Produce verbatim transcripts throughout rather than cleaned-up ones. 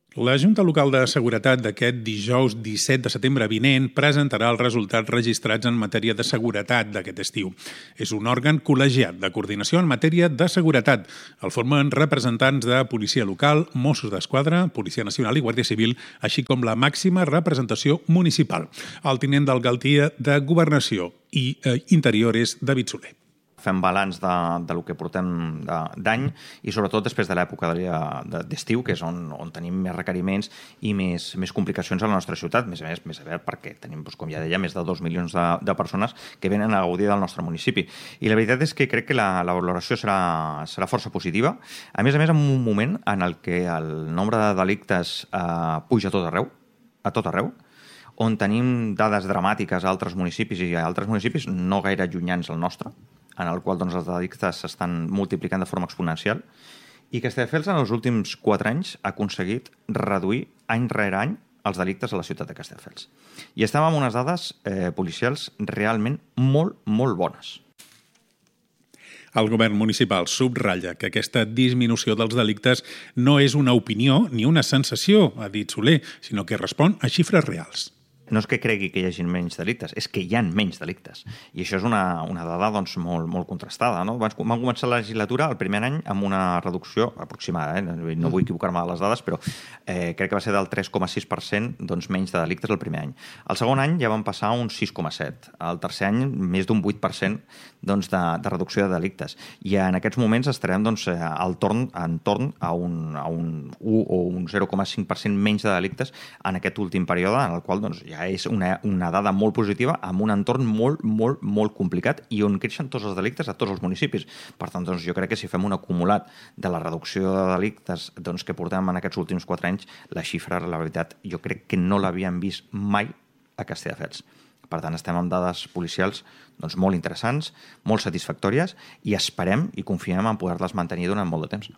La Junta Local de Seguretat d'aquest dijous disset de setembre vinent presentarà els resultats registrats en matèria de seguretat d'aquest estiu. És un òrgan col·legiat de coordinació en matèria de seguretat. El formen representants de Policia Local, Mossos d'Esquadra, Policia Nacional i Guàrdia Civil, així com la màxima representació municipal. El tinent d'alcaldia de Governació i eh, Interior és David Soler. Fem balanç de, de lo que portem d'any i sobretot després de l'època d'estiu, que és on, on tenim més requeriments i més, més complicacions a la nostra ciutat, més a més, més a veure perquè tenim, doncs, com ja deia, més de dos milions de, de persones que venen a gaudir del nostre municipi. I la veritat és que crec que la, la valoració serà, serà força positiva, a més a més en un moment en el que el nombre de delictes eh, puja a tot arreu, a tot arreu, on tenim dades dramàtiques a altres municipis i a altres municipis no gaire allunyants al nostre, en el qual doncs, els delictes s'estan multiplicant de forma exponencial, i Castelldefels en els últims quatre anys ha aconseguit reduir any rere any els delictes a la ciutat de Castelldefels. I estem amb unes dades eh, policials realment molt, molt bones. El govern municipal subratlla que aquesta disminució dels delictes no és una opinió ni una sensació, ha dit Soler, sinó que respon a xifres reals. No és que cregui que hi hagi menys delictes, és que hi ha menys delictes. I això és una, una dada doncs, molt, molt contrastada. No? Van, van començar la legislatura el primer any amb una reducció aproximada, eh? no vull equivocar-me de les dades, però eh, crec que va ser del tres coma sis per cent doncs, menys de delictes el primer any. El segon any ja van passar a un sis coma set. El tercer any, més d'un vuit per cent doncs, de, de reducció de delictes. I en aquests moments estarem doncs, al torn, en torn a un, a un u o un zero coma cinc per cent menys de delictes en aquest últim període, en el qual doncs, ja és una, una dada molt positiva amb un entorn molt, molt, molt complicat i on creixen tots els delictes a tots els municipis. Per tant, doncs, jo crec que si fem un acumulat de la reducció de delictes doncs, que portem en aquests últims quatre anys, la xifra, la veritat, jo crec que no l'havíem vist mai a Castelldefels. Per tant, estem amb dades policials doncs, molt interessants, molt satisfactòries i esperem i confiem en poder-les mantenir durant molt de temps.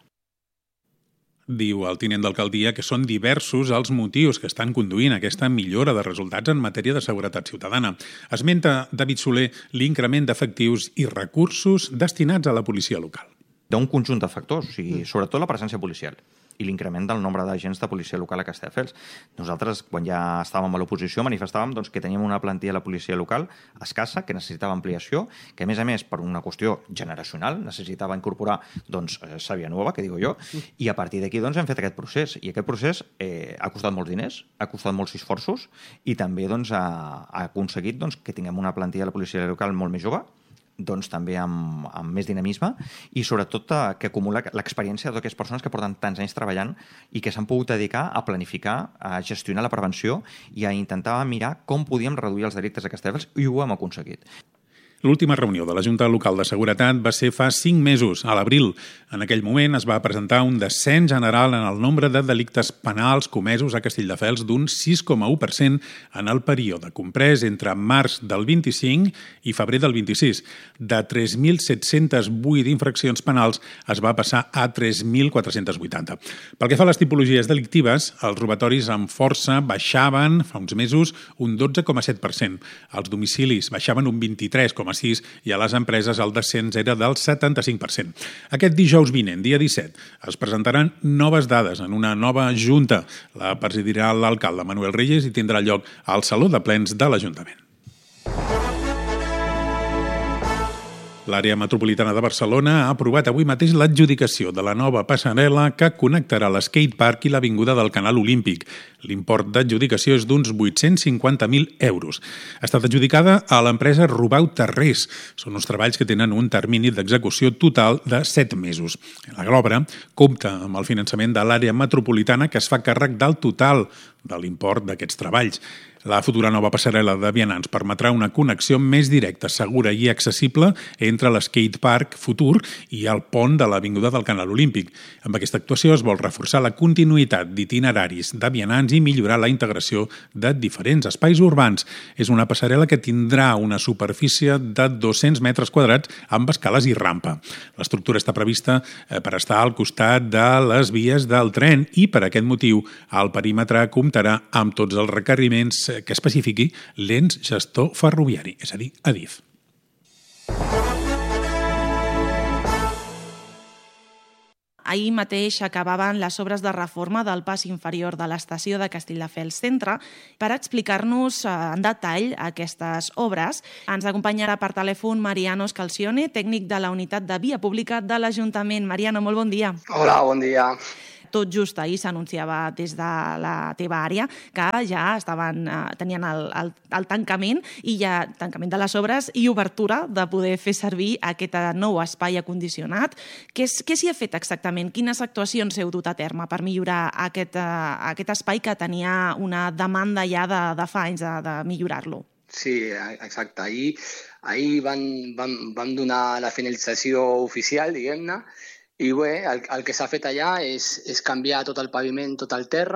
Diu el tinent d'alcaldia que són diversos els motius que estan conduint aquesta millora de resultats en matèria de seguretat ciutadana. Esmenta David Soler l'increment d'efectius i recursos destinats a la policia local. D'un conjunt de factors, o sigui, sobretot la presència policial i l'increment del nombre d'agents de policia local a Castelldefels. Nosaltres, quan ja estàvem a l'oposició, manifestàvem doncs, que teníem una plantilla a la policia local escassa, que necessitava ampliació, que a més a més, per una qüestió generacional, necessitava incorporar doncs, sàvia nova, que digo jo, i a partir d'aquí doncs, hem fet aquest procés. I aquest procés eh, ha costat molts diners, ha costat molts esforços i també doncs, ha, ha aconseguit doncs, que tinguem una plantilla a la policia local molt més jove, doncs també amb, amb més dinamisme i sobretot eh, que acumula l'experiència de totes les persones que porten tants anys treballant i que s'han pogut dedicar a planificar, a gestionar la prevenció i a intentar mirar com podíem reduir els delictes a Castelldefels i ho hem aconseguit. L'última reunió de la Junta Local de Seguretat va ser fa cinc mesos, a l'abril. En aquell moment es va presentar un descens general en el nombre de delictes penals comesos a Castelldefels d'un sis coma u per cent en el període comprès entre març del vint-i-cinc i febrer del vint-i-sis. De tres mil set-cents vuit infraccions penals es va passar a tres mil quatre-cents vuitanta. Pel que fa a les tipologies delictives, els robatoris amb força baixaven fa uns mesos un dotze coma set per cent. Els domicilis baixaven un vint-i-tres coma sis i a les empreses el descens era del setanta-cinc per cent. Aquest dijous vinent, dia disset, es presentaran noves dades en una nova junta. La presidirà l'alcalde Manuel Reyes i tindrà lloc al Saló de Plens de l'Ajuntament. L'àrea metropolitana de Barcelona ha aprovat avui mateix l'adjudicació de la nova passarel·la que connectarà l'skatepark i l'avinguda del Canal Olímpic. L'import d'adjudicació és d'uns vuit-cents cinquanta mil euros. Ha estat adjudicada a l'empresa Rubau Terrés. Són uns treballs que tenen un termini d'execució total de set mesos. L'obra compta amb el finançament de l'àrea metropolitana que es fa càrrec del total de l'import d'aquests treballs. La futura nova passarel·la de vianants permetrà una connexió més directa, segura i accessible entre l'skatepark futur i el pont de l'avinguda del Canal Olímpic. Amb aquesta actuació es vol reforçar la continuïtat d'itineraris de vianants i millorar la integració de diferents espais urbans. És una passarel·la que tindrà una superfície de dos-cents metres quadrats amb escales i rampa. L'estructura està prevista per estar al costat de les vies del tren i per aquest motiu el perímetre comptarà amb tots els requeriments que especifiqui l'ens gestor ferroviari, és a dir, Adif. ahir mateix acabaven les obres de reforma del pas inferior de l'estació de Castelldefels Centre. Per explicar-nos en detall aquestes obres, ens acompanyarà per telèfon Mariano Scalzione, tècnic de la unitat de via pública de l'Ajuntament. Mariano, molt bon dia. Hola, bon dia. Tot just ahir s'anunciava des de la teva àrea que ja estaven, eh, tenien el, el, el tancament i ja tancament de les obres i obertura de poder fer servir aquest nou espai acondicionat. Què, què s'hi ha fet exactament? Quines actuacions heu dut a terme per millorar aquest, eh, aquest espai que tenia una demanda ja de, de fa anys de, de millorar-lo? Sí, exacte. Ahir, ahir van, van, vam donar la finalització oficial, diguem-ne, i bé, el, el que s'ha fet allà és, és canviar tot el paviment, tot el terra,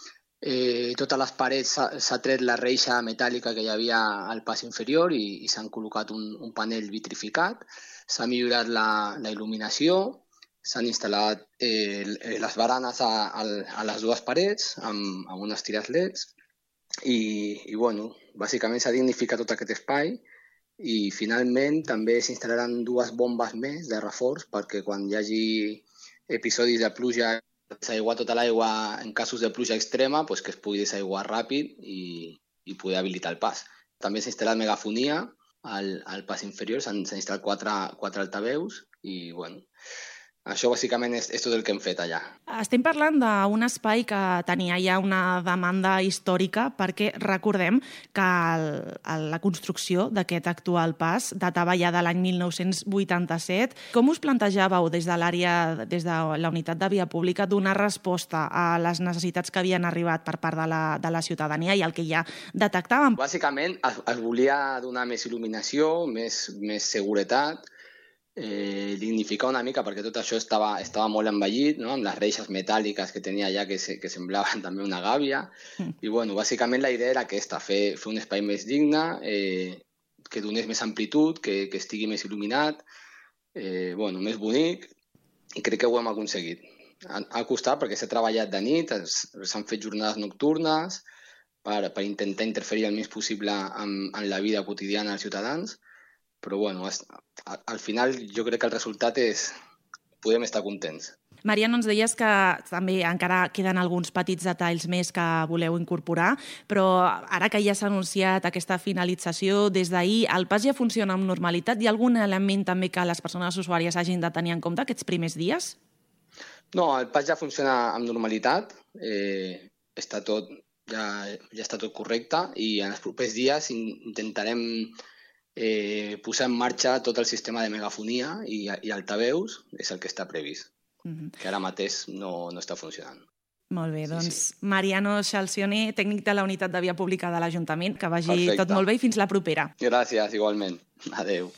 eh, totes les parets s'ha tret la reixa metàl·lica que hi havia al pas inferior i, i s'han col·locat un, un panell vitrificat, s'ha millorat la, la il·luminació, s'han instal·lat eh, les baranes a, a, a les dues parets amb, amb unes tires L E Ds i, i bueno, bàsicament s'ha dignificat tot aquest espai. I finalment també s'instal·laran dues bombes més de reforç perquè quan hi hagi episodis de pluja, desaiguar tota l'aigua en casos de pluja extrema, doncs que es pugui desaiguar ràpid i, i poder habilitar el pas. També s'ha instal·lat megafonia al, al pas inferior, s'han instal·lat quatre, quatre altaveus i bueno, això bàsicament és, és tot el que hem fet allà. Estem parlant d'un espai que tenia ja una demanda històrica perquè recordem que el, la construcció d'aquest actual pas datava ja de l'any mil nou-cents vuitanta-set. Com us plantejàveu des de l'àrea, des de la unitat de via pública, donar resposta a les necessitats que havien arribat per part de la, de la ciutadania i el que ja detectàvem? Bàsicament es, es volia donar més il·luminació, més, més seguretat, Eh, dignificar una mica perquè tot això estava, estava molt envellit, no? Amb les reixes metàl·liques que tenia allà que, se, que semblaven també una gàbia mm. i bueno, bàsicament la idea era aquesta, fer, fer un espai més digne, eh, que donés més amplitud, que, que estigui més il·luminat, eh, bueno, més bonic i crec que ho hem aconseguit. Ha, ha costat perquè s'ha treballat de nit, s'han fet jornades nocturnes per, per intentar interferir el més possible en, en la vida quotidiana dels ciutadans, però bueno, al final jo crec que el resultat és podem estar contents. Mariano, ens deies que també encara queden alguns petits detalls més que voleu incorporar, però ara que ja s'ha anunciat aquesta finalització des d'ahir, el pas ja funciona amb normalitat? Hi ha algun element també que les persones usuàries hagin de tenir en compte aquests primers dies? No, el pas ja funciona amb normalitat, eh, està tot, ja, ja està tot correcte i en els propers dies intentarem Eh, posar en marxa tot el sistema de megafonia i, i altaveus, és el que està previst, mm-hmm. que ara mateix no, no està funcionant. Molt bé, doncs sí, sí. Mariano Scalzione, tècnic de la unitat de via pública de l'Ajuntament, que vagi Perfecte. Tot molt bé i fins la propera. Gràcies, igualment. Adéu.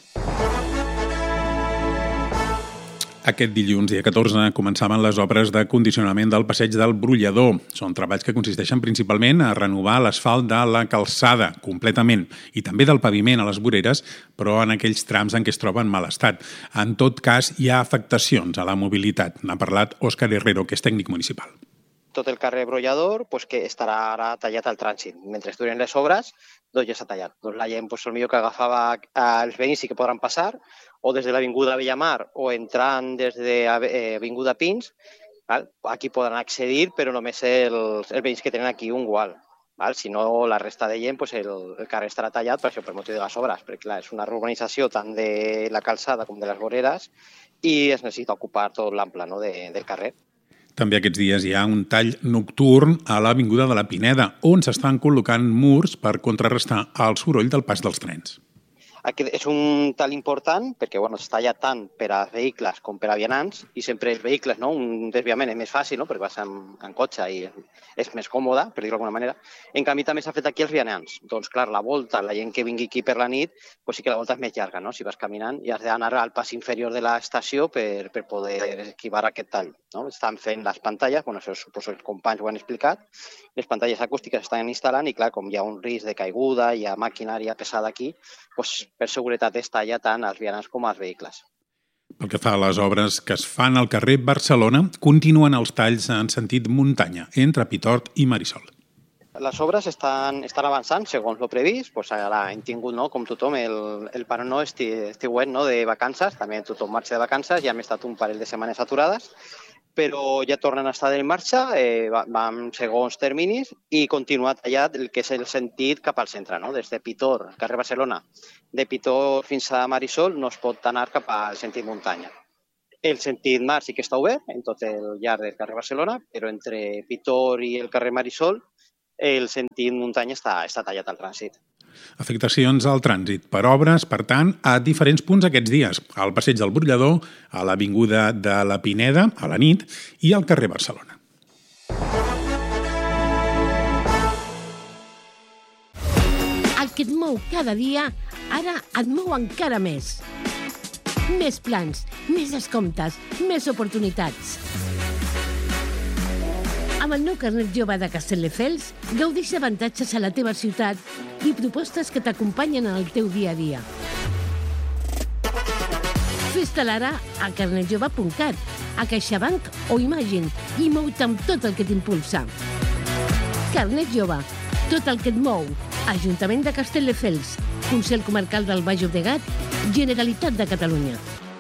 Aquest dilluns, dia catorze, començaven les obres de condicionament del passeig del Brollador. Són treballs que consisteixen principalment a renovar l'asfalt de la calçada completament i també del paviment a les voreres, però en aquells trams en què es troba en mal estat. En tot cas, hi ha afectacions a la mobilitat. N'ha parlat Òscar Herrero, que és tècnic municipal. Tot el carrer Brollador pues, que estarà ara tallat al trànsit. Mentre duren les obres, doncs ja s'ha tallat. Doncs la gent pues, el millor que agafava els veïns sí que podran passar, o des de l'Avinguda Bellamar o entrant des de l'Avinguda Pins, val? Aquí poden accedir, però només els, els veïns que tenen aquí un gual. Val? Si no, la resta de gent, pues, el, el carrer estarà tallat per això, per motiu de les obres, perquè clar, és una urbanització tant de la calçada com de les voreres i es necessita ocupar tot l'ample, no, de, del carrer. També aquests dies hi ha un tall nocturn a l'Avinguda de la Pineda, on s'estan col·locant murs per contrarrestar el soroll del pas dels trens. Aquest és un tall important perquè bueno, es talla tant per a vehicles com per a vianants i sempre els vehicles, no? Un desviament és més fàcil, no? Perquè vas en, en cotxe i és més còmode, per dir-ho d'alguna manera. En canvi també s'ha fet aquí els vianants. Doncs clar, la volta, la gent que vingui aquí per la nit, pues sí que la volta és més llarga, no? Si vas caminant i has d'anar al pas inferior de l'estació per, per poder esquivar aquest tall. No? Estan fent les pantalles, bueno, això suposo que els companys ho han explicat, les pantalles acústiques estan instal·lant i clar, com hi ha un risc de caiguda, hi ha maquinària pesada aquí, doncs per seguretat es talla tant als vianants com als vehicles. Pel que fa a les obres que es fan al carrer Barcelona, continuen els talls en sentit muntanya, entre Pitort i Marisol. Les obres estan, estan avançant segons el previst, doncs ara hem tingut, no, com tothom, el, el parón esti, estiuet, no, de vacances, també tothom marxa de vacances, ja hem estat un parell de setmanes aturades, però ja tornen a estar en marxa, eh, va, va amb segons terminis i continua tallat el que és el sentit cap al centre, no? Des de Pitor, carrer Barcelona, de Pitor fins a Marisol no es pot anar cap al sentit muntanya. El sentit mar sí que està obert en tot el llarg del carrer Barcelona, però entre Pitor i el carrer Marisol el sentit muntanya està, està tallat al trànsit. Afectacions al trànsit per obres, per tant, a diferents punts aquests dies. Al Passeig del Brollador, a l'Avinguda de la Pineda, a la nit, i al carrer Barcelona. El que et mou cada dia, ara et mou encara més. Més plans, més descomptes, més oportunitats. Amb el nou carnet jove de Castelldefels, gaudeix d'avantatges a la teva ciutat i propostes que t'acompanyen en el teu dia a dia. Fes-te'l ara a carnet jove punt cat, a CaixaBank o Imagine i mou-te amb tot el que t'impulsa. Carnet jove, tot el que et mou. Ajuntament de Castelldefels, Consell Comarcal del Baix Llobregat, Generalitat de Catalunya.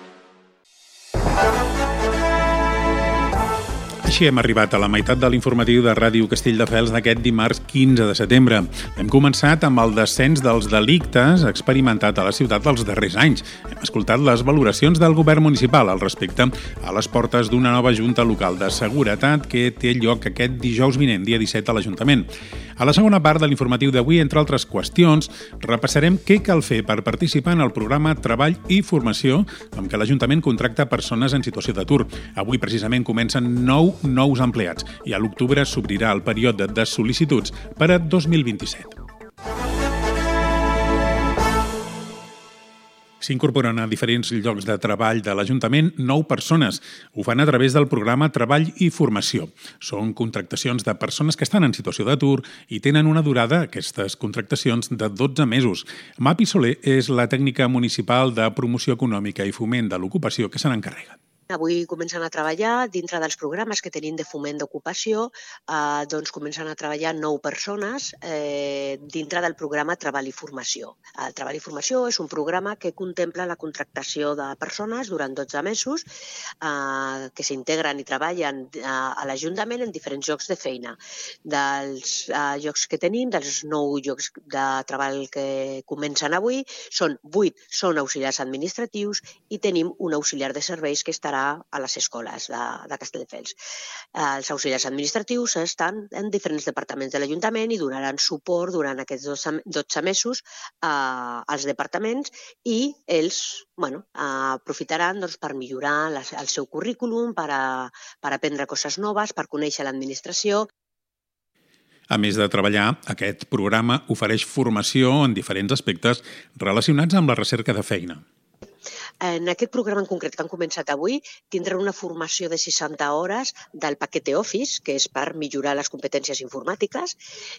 Així hem arribat a la meitat de l'informatiu de Ràdio Castelldefels d'aquest dimarts quinze de setembre. Hem començat amb el descens dels delictes experimentat a la ciutat els darrers anys. Hem escoltat les valoracions del govern municipal al respecte a les portes d'una nova junta local de seguretat que té lloc aquest dijous vinent, dia disset, a l'Ajuntament. A la segona part de l'informatiu d'avui, entre altres qüestions, repassarem què cal fer per participar en el programa Treball i Formació amb què l'Ajuntament contracta persones en situació d'atur. Avui, precisament, comencen nou nous empleats i a l'octubre s'obrirà el període de sol·licituds per a dos mil vint-i-set. S'incorporen a diferents llocs de treball de l'Ajuntament nou persones. Ho fan a través del programa Treball i Formació. Són contractacions de persones que estan en situació d'atur i tenen una durada, aquestes contractacions, de dotze mesos. Mapi Soler és la tècnica municipal de promoció econòmica i foment de l'ocupació que se n'encarrega. Avui comencen a treballar dintre dels programes que tenim de foment d'ocupació, eh, doncs comencen a treballar nou persones eh, dintre del programa Treball i Formació. El Treball i Formació és un programa que contempla la contractació de persones durant dotze mesos eh, que s'integren i treballen eh, a l'Ajuntament en diferents llocs de feina. Dels eh, llocs que tenim, dels nou llocs de treball que comencen avui, són vuit són auxiliars administratius i tenim un auxiliar de serveis que estarà a les escoles de, de Castelldefels. Els auxiliars administratius estan en diferents departaments de l'Ajuntament i donaran suport durant aquests dotze mesos eh, als departaments i ells bueno, eh, aprofitaran doncs, per millorar les, el seu currículum, per, a, per aprendre coses noves, per conèixer l'administració. A més de treballar, aquest programa ofereix formació en diferents aspectes relacionats amb la recerca de feina. En aquest programa en concret que han començat avui tindran una formació de seixanta hores del paquete Office, que és per millorar les competències informàtiques,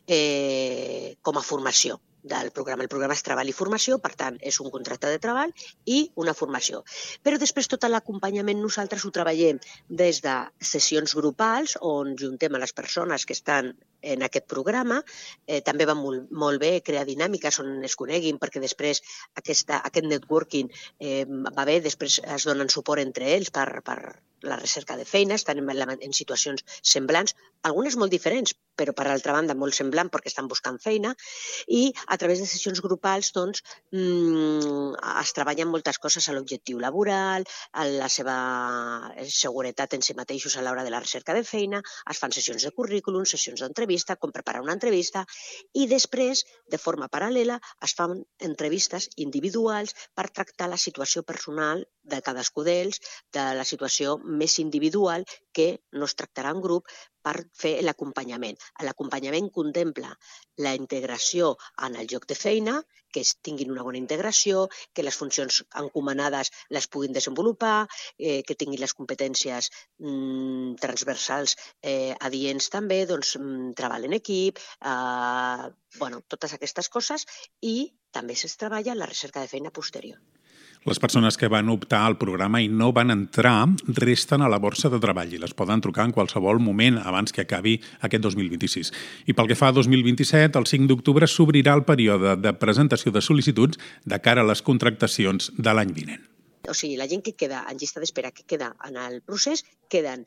eh, com a formació del programa. El programa és Treball i Formació, per tant, és un contracte de treball i una formació. Però després tot l'acompanyament nosaltres ho treballem des de sessions grupals on juntem a les persones que estan en aquest programa. Eh, també va molt, molt bé crear dinàmiques on es coneguin, perquè després aquesta, aquest networking eh, va bé, després es donen suport entre ells per, per la recerca de feina, estan en, en situacions semblants, algunes molt diferents, però per altra banda molt semblant perquè estan buscant feina, i a través de sessions grupals doncs, mmm, es treballen moltes coses a l'objectiu laboral, a la seva seguretat en si mateixos a l'hora de la recerca de feina, es fan sessions de currículum, sessions d'entrevista, com preparar una entrevista, i després, de forma paral·lela, es fan entrevistes individuals per tractar la situació personal de cadascú d'ells, de la situació més individual que no es tractarà en grup per fer l'acompanyament. L'acompanyament contempla la integració en el lloc de feina, que tinguin una bona integració, que les funcions encomanades les puguin desenvolupar, eh, que tinguin les competències mm, transversals eh, adients també, doncs, mm, treball en equip, eh, bueno, totes aquestes coses, i també es treballa en la recerca de feina posterior. Les persones que van optar al programa i no van entrar resten a la borsa de treball i les poden trucar en qualsevol moment abans que acabi aquest dos mil vint-i-sis. I pel que fa a dos mil vint-i-set, el cinc d'octubre s'obrirà el període de presentació de sol·licituds de cara a les contractacions de l'any vinent. O sigui, la gent que queda en llista d'espera, que queda en el procés, queden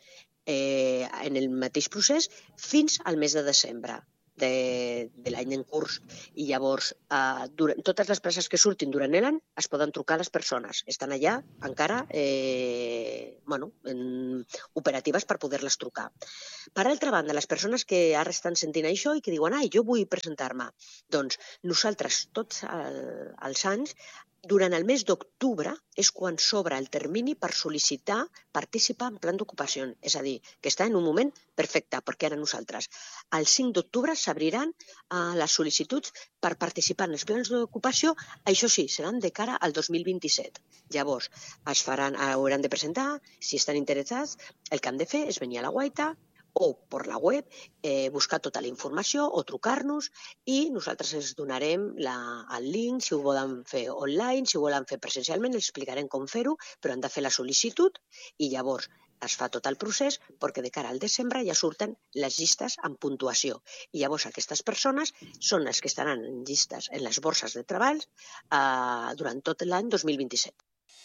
eh, en el mateix procés fins al mes de desembre de, de l'any en curs. I llavors, eh, durant, totes les places que surtin durant l'any es poden trucar a les persones. Estan allà encara eh, bueno, en, operatives per poder-les trucar. Per altra banda, les persones que ara estan sentint això i que diuen ai, jo vull presentar-me, doncs nosaltres tots el, els anys durant el mes d'octubre és quan s'obre el termini per sol·licitar participar en plan d'ocupació. És a dir, que està en un moment perfecte, perquè ara nosaltres, el cinc d'octubre s'obriran uh, les sol·licituds per participar en els plans d'ocupació. Això sí, seran de cara al dos mil vint-i-set. Llavors, es faran, hauran de presentar, si estan interessats, el que han de fer és venir a la guaita, o per la web, eh, buscar tota la informació o trucar-nos i nosaltres els donarem la, el link, si ho volen fer online, si ho volen fer presencialment, els explicarem com fer-ho, però han de fer la sol·licitud i llavors es fa tot el procés perquè de cara al desembre ja surten les llistes amb puntuació. I llavors aquestes persones són les que estaran en llistes en les borses de treball eh, durant tot l'any dos mil vint-i-set.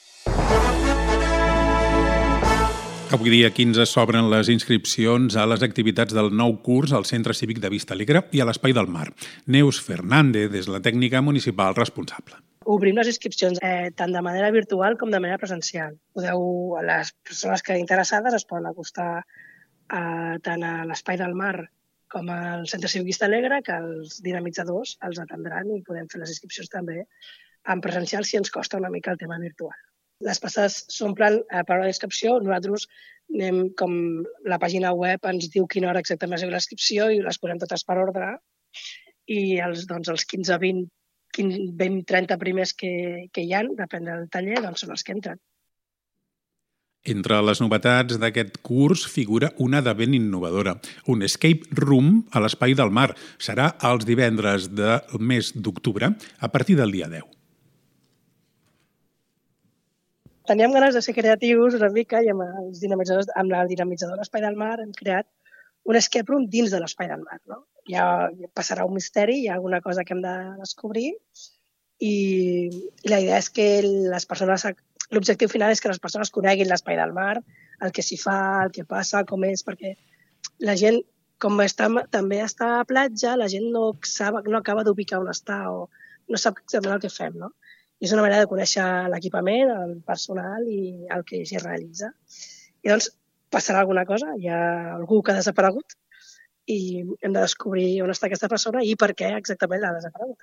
Avui dia quinze s'obren les inscripcions a les activitats del nou curs al Centre Cívic de Vista Alegre i a l'Espai del Mar. Neus Fernández és la tècnica municipal responsable. Obrim les inscripcions eh, tant de manera virtual com de manera presencial. Podeu, les persones que interessades es poden acostar eh, tant a l'Espai del Mar com al Centre Cívic Vista Alegre, que els dinamitzadors els atendran i podem fer les inscripcions també en presencial si ens costa una mica el tema virtual. Les places s'omplen eh, per hora d'inscripció. Nosaltres anem com la pàgina web ens diu quina hora exactament és l'inscripció i les posem totes per ordre i els, doncs, els quinze, vint, vint, trenta primers que, que hi ha, depèn del taller, doncs són els que entren. Entre les novetats d'aquest curs figura una de ben innovadora, un escape room a l'Espai del Mar. Serà els divendres del mes d'octubre a partir del dia deu. Teníem ganes de ser creatius una mica i amb, els dinamitzadors, amb el dinamitzador de l'Espai del Mar hem creat un escape room dins de l'Espai del Mar. No? Ja passarà un misteri, hi ha alguna cosa que hem de descobrir i, i la idea és que les persones, l'objectiu final és que les persones coneguin l'Espai del Mar, el que s'hi fa, el que passa, com és, perquè la gent, com està, també està a platja, la gent no, sap, no acaba d'ubicar on està o no sap exactament el que fem, no? I és una manera de conèixer l'equipament, el personal i el que s'hi realitza. I doncs passarà alguna cosa, hi ha algú que ha desaparegut i hem de descobrir on està aquesta persona i per què exactament l'ha desaparegut.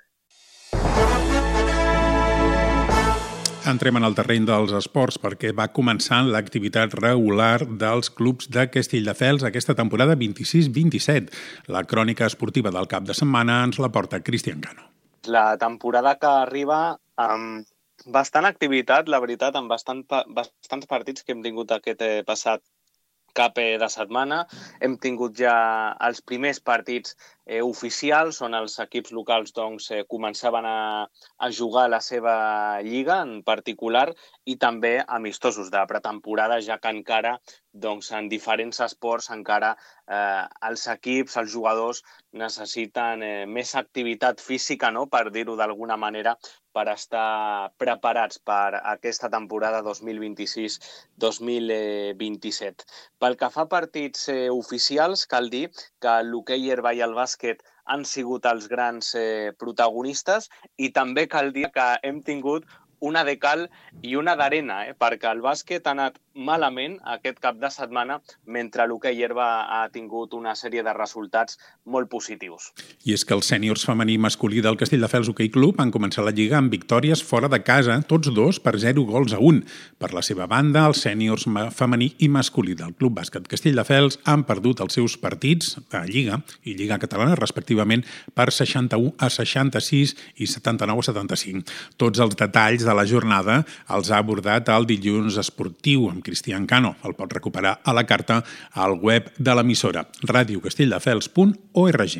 Entrem en el terreny dels esports perquè va començar l'activitat regular dels clubs de Castelldefels aquesta temporada vint-i-sis vint-i-set. La crònica esportiva del cap de setmana ens la porta Cristian Cano. La temporada que arriba amb bastant activitat, la veritat, amb bastant, bastants partits que hem tingut aquest passat cap de setmana. Hem tingut ja els primers partits eh, oficials, on els equips locals doncs, eh, començaven a, a jugar la seva lliga en particular i també amistosos de pretemporada, ja que encara doncs, en diferents esports encara eh, els equips, els jugadors necessiten eh, més activitat física, no? Per dir-ho d'alguna manera, per estar preparats per aquesta temporada dos mil vint-i-sis dos mil vint-i-set. Pel que fa a partits eh, oficials, cal dir que l'hoquei herba i el bàsquet han sigut els grans eh, protagonistes i també cal dir que hem tingut una de cal i una d'arena, eh? Perquè el bàsquet ha anat malament aquest cap de setmana, mentre l'hoquei herba ha tingut una sèrie de resultats molt positius. I és que els sèniors femení i masculí del Castelldefels Hoquei Club han començat la lliga amb victòries fora de casa, tots dos per zero gols a un. Per la seva banda, els sèniors femení i masculí del Club Bàsquet Castelldefels han perdut els seus partits a Lliga i Lliga Catalana, respectivament, per seixanta-u a seixanta-sis i setanta-nou a setanta-cinc. Tots els detalls de la jornada els ha abordat el Dilluns Esportiu amb Cristian Cano. El pot recuperar a la carta al web de l'emissora radio castelldefels punt org.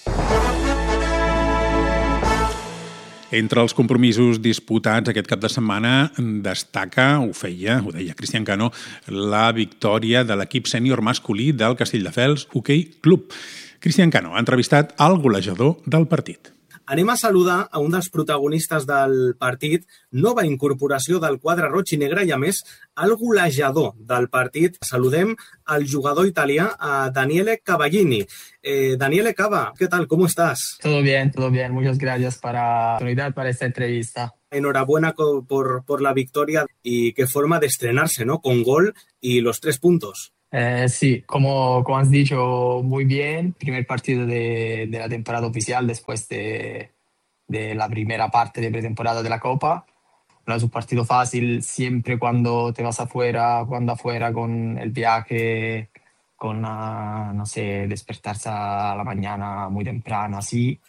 Entre els compromisos disputats aquest cap de setmana destaca, ho feia, ho deia Cristian Cano, la victòria de l'equip sènior masculí del Castelldefels Hoquei Club. Cristian Cano ha entrevistat el golejador del partit. Anem a saludar a un dels protagonistes del partit, nova incorporació del quadre roig i negre i, a més, el golejador del partit. Saludem al jugador italià, a Daniele Cavallini. Eh, Daniele Cava, ¿qué tal? ¿Cómo estás? Todo bien, todo bien. Muchas gracias por la oportunidad para esta entrevista. Enhorabuena por, por la victoria y qué forma de estrenarse, ¿no? Con gol y los tres puntos. Eh, sí, como, como has dicho, muy bien. Primer partido de, de la temporada oficial después de, de la primera parte de pretemporada de la Copa. No es un partido fácil siempre cuando te vas afuera, cuando afuera con el viaje, con, uh, no sé, despertarse a la mañana muy temprano, así,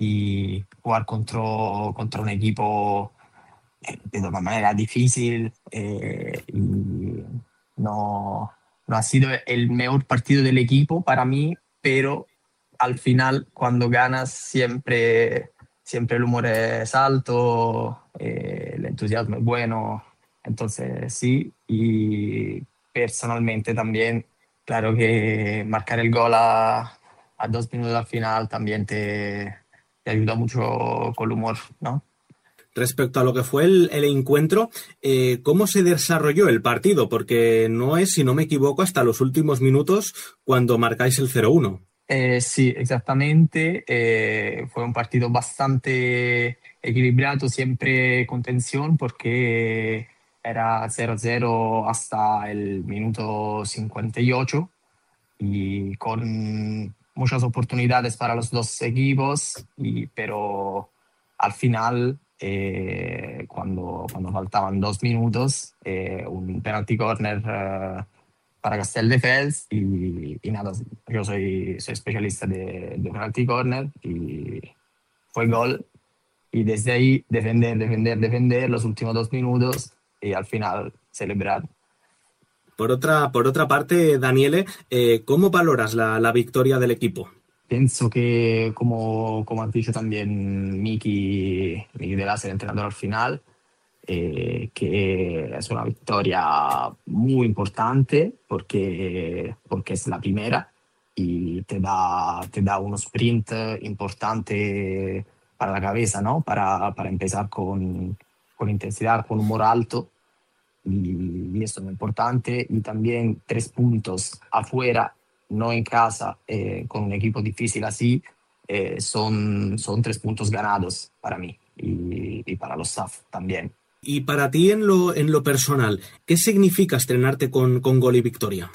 y jugar contra, contra un equipo de una manera difícil. Eh, y no... No ha sido el mejor partido del equipo para mí, pero al final cuando ganas siempre, siempre el humor es alto, eh, el entusiasmo es bueno, entonces sí. Y personalmente también, claro que marcar el gol a, a dos minutos al final también te, te ayuda mucho con el humor, ¿no? Respecto a lo que fue el, el encuentro, eh, ¿cómo se desarrolló el partido? Porque no es, si no me equivoco, hasta los últimos minutos cuando marcáis el cero uno. Eh, sí, exactamente. Eh, fue un partido bastante equilibrado, siempre con tensión, porque era cero cero hasta el minuto cincuenta y ocho y con muchas oportunidades para los dos equipos, y, pero al final... Eh, cuando, cuando faltaban dos minutos, eh, un penalty corner eh, para Castelldefels y, y nada, yo soy, soy especialista de, de penalty corner y fue gol, y desde ahí defender, defender, defender los últimos dos minutos y al final celebrar. Por otra, por otra parte, Daniele, eh, ¿cómo valoras la, la victoria del equipo? Pienso que, como, como has dicho también Miki, Miki de Lazo, el entrenador al final, eh, que es una victoria muy importante porque, porque es la primera y te da, te da un sprint importante para la cabeza, ¿no? Para, para empezar con, con intensidad, con humor alto, y, y eso es muy importante. Y también tres puntos afuera, no en casa, eh, con un equipo difícil así, eh, son, son tres puntos ganados para mí y, y para los staff también. Y para ti en lo, en lo personal, ¿qué significa estrenarte con, con gol y victoria?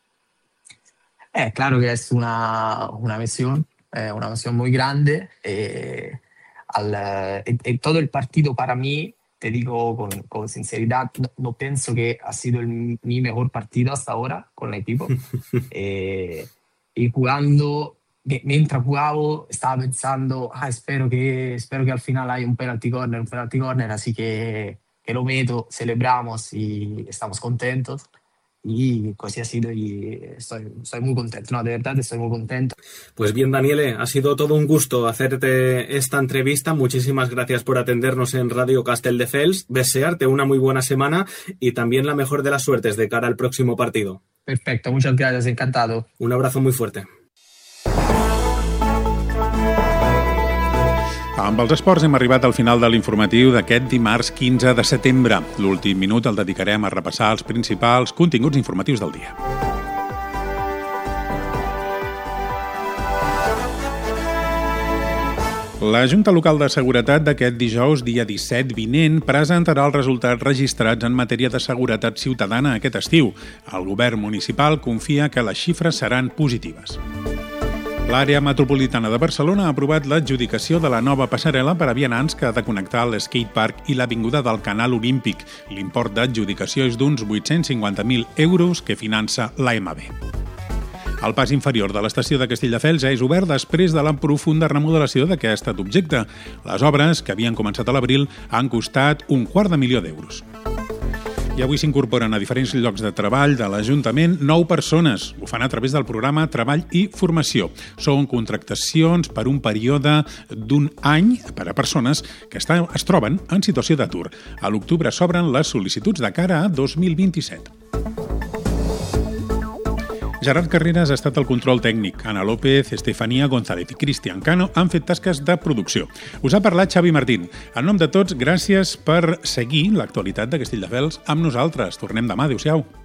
Eh, claro que es una, una misión, eh, una misión muy grande. Eh, al, eh, en todo el partido para mí, te digo con, con sinceridad, no, no pienso que ha sido el, mi mejor partido hasta ahora con el equipo. eh, y jugando, mientras jugaba, estaba pensando, ah, espero, que, espero que al final haya un penalty corner, un penalty corner, así que, que lo meto, celebramos y estamos contentos. Y así ha sido y estoy, estoy muy contento, no, de verdad estoy muy contento. Pues bien, Daniele, ha sido todo un gusto hacerte esta entrevista. Muchísimas gracias por atendernos en Radio Castelldefels. Desearte una muy buena semana y también la mejor de las suertes de cara al próximo partido. Perfecto, muchas gracias, encantado. Un abrazo muy fuerte. Amb els esports hem arribat al final de l'informatiu d'aquest dimarts quinze de setembre. L'últim minut el dedicarem a repassar els principals continguts informatius del dia. La Junta Local de Seguretat d'aquest dijous, dia disset vinent, presentarà els resultats registrats en matèria de seguretat ciutadana aquest estiu. El govern municipal confia que les xifres seran positives. L'àrea metropolitana de Barcelona ha aprovat l'adjudicació de la nova passarel·la per a vianants que ha de connectar l'skatepark i l'avinguda del Canal Olímpic. L'import d'adjudicació és d'uns vuit-cents cinquanta mil euros que finança l'A M B. El pas inferior de l'estació de Castelldefels és obert després de la profunda remodelació d'aquest objecte. Les obres, que havien començat a l'abril, han costat un quart de milió d'euros. I avui s'incorporen a diferents llocs de treball de l'Ajuntament nou persones. Ho fan a través del programa Treball i Formació. Són contractacions per un període d'un any per a persones que estan, es troben en situació d'atur. A l'octubre s'obren les sol·licituds de cara a dos mil vint-i-set. Gerard Carreras ha estat el control tècnic. Ana López, Estefania González i Cristian Cano han fet tasques de producció. Us ha parlat Xavi Martín. En nom de tots, gràcies per seguir l'actualitat de Castelldefels amb nosaltres. Tornem demà. Adéu-siau.